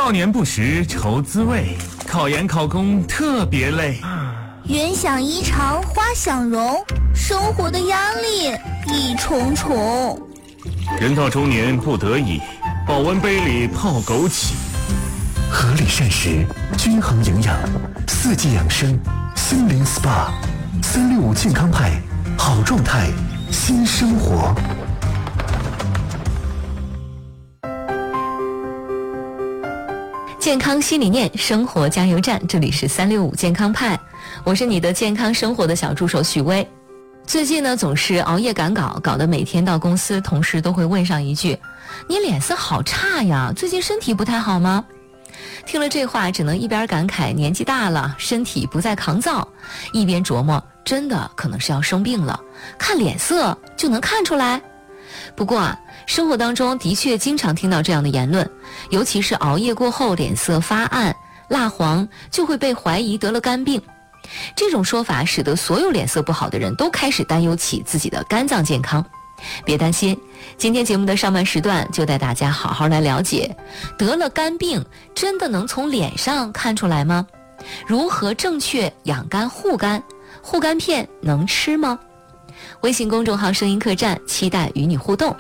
少年不识愁滋味，考研考公特别累。 人想衣裳花想容，生活的压力一重重。 人到中年不得已，保温杯里泡枸杞。 合理膳食，均衡营养，四季养生，心灵 SPA，365健康派，好状态，新生活。 健康新理念，生活加油站，这里是365健康派，我是你的健康生活的小助手许巍。最近呢，总是熬夜赶稿，搞得每天到公司，同事都会问上一句：“你脸色好差呀，最近身体不太好吗？”听了这话，只能一边感慨年纪大了，身体不再抗造，一边琢磨真的可能是要生病了，看脸色就能看出来。不过啊，生活当中的确经常听到这样的言论，尤其是熬夜过后脸色发暗、蜡黄，就会被怀疑得了肝病。这种说法使得所有脸色不好的人都开始担忧起自己的肝脏健康。别担心，今天节目的上半时段就带大家好好来了解，得了肝病真的能从脸上看出来吗？如何正确养肝护肝？护肝片能吃吗？微信公众号声音客栈，期待与你互动。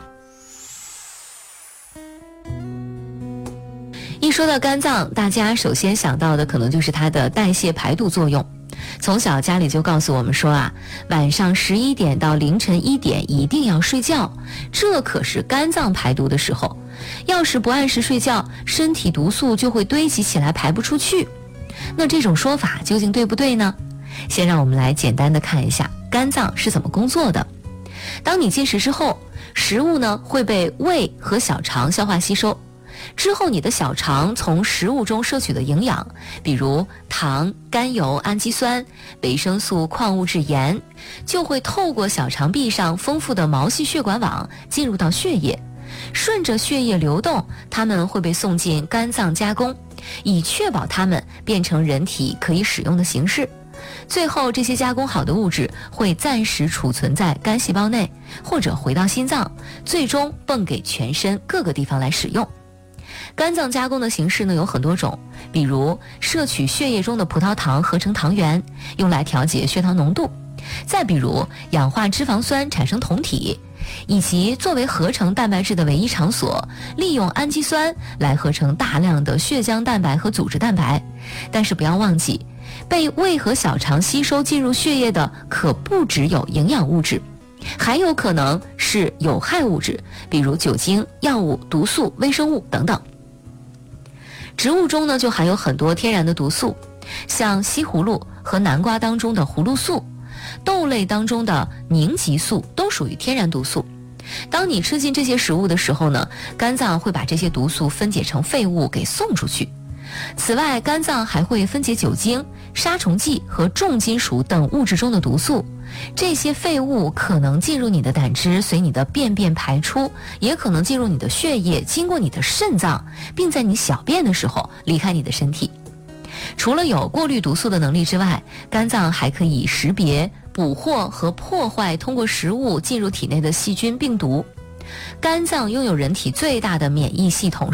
一说到肝脏，大家首先想到的可能就是它的代谢排毒作用。从小家里就告诉我们说啊，晚上11点到凌晨1点一定要睡觉，这可是肝脏排毒的时候。要是不按时睡觉，身体毒素就会堆积起来排不出去。那这种说法究竟对不对呢？先让我们来简单的看一下肝脏是怎么工作的。当你进食之后，食物呢会被胃和小肠消化吸收，之后你的小肠从食物中摄取的营养，比如糖、甘油、氨基酸、维生素、矿物质、盐，就会透过小肠壁上丰富的毛细血管网进入到血液，顺着血液流动，它们会被送进肝脏加工，以确保它们变成人体可以使用的形式。最后这些加工好的物质会暂时储存在肝细胞内，或者回到心脏，最终泵给全身各个地方来使用。肝脏加工的形式呢有很多种，比如摄取血液中的葡萄糖合成糖原，用来调节血糖浓度；再比如氧化脂肪酸产生酮体，以及作为合成蛋白质的唯一场所，利用氨基酸来合成大量的血浆蛋白和组织蛋白。但是不要忘记，被胃和小肠吸收进入血液的可不只有营养物质，还有可能是有害物质，比如酒精、药物、毒素、微生物等等。植物中呢就含有很多天然的毒素，像西葫芦和南瓜当中的葫芦素，豆类当中的凝集素都属于天然毒素。当你吃进这些食物的时候呢，肝脏会把这些毒素分解成废物给送出去。此外，肝脏还会分解酒精、杀虫剂和重金属等物质中的毒素，这些废物可能进入你的胆汁，随你的便便排出，也可能进入你的血液，经过你的肾脏，并在你小便的时候离开你的身体。除了有过滤毒素的能力之外，肝脏还可以识别、捕获和破坏通过食物进入体内的细菌、病毒。肝脏拥有人体最大的免疫系统，